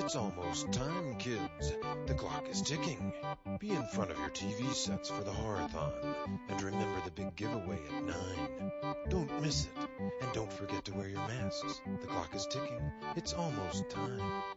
It's almost time, kids. The clock is ticking. Be in front of your TV sets for the Horathon. And remember the big giveaway at 9. Don't miss it. And don't forget to wear your masks. The clock is ticking. It's almost time.